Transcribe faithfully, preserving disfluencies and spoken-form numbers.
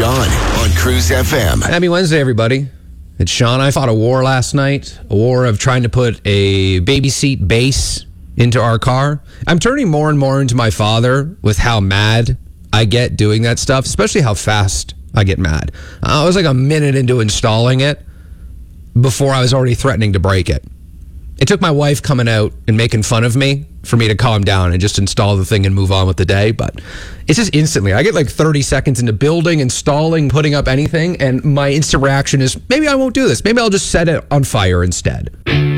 Sean on Cruise F M. Happy Wednesday, everybody. It's Sean. I fought a war last night, a war of trying to put a baby seat base into our car. I'm turning more and more into my father with how mad I get doing that stuff, especially how fast I get mad. I was like a minute into installing it before I was already threatening to break it. It took my wife coming out and making fun of me for me to calm down and just install the thing and move on with the day. But it's just instantly. I get like thirty seconds into building, installing, putting up anything, and my instant reaction is, maybe I won't do this. Maybe I'll just set it on fire instead.